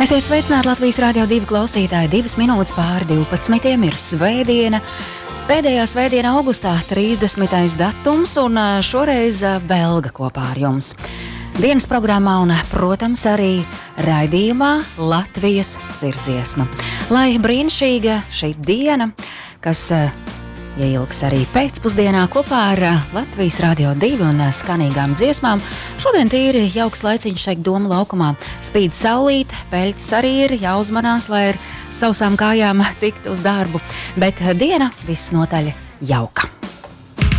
Esiet sveicināti Latvijas Rādio 2 klausītāji. 2 minūtes pāri 12. ir svētdiena. Pēdējā svētdiena augustā, 30. datums, un šoreiz Velga kopā ar jums. Dienas programmā un, protams, arī raidījumā Latvijas sirdsdziesma. Lai brīnišķīga šī diena, kas ieilgs arī pēcpusdienā kopā ar Latvijas Rādio 2 un skanīgām dziesmām. Šodien tīri jauks laiciņš šeit Doma laukumā. Spīd saulīte, peļķis arī ir jāuzmanās, lai ar sausām kājām tikt uz darbu. Bet diena visnotaļ jauka.